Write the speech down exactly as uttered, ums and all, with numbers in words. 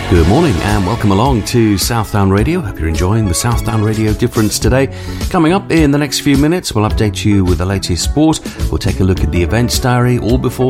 Good morning and welcome along to Southdown Radio. Hope you're enjoying the Southdown Radio Difference today. Coming up in the next few minutes, we'll update you with the latest sport. We'll take a look at the events diary, all before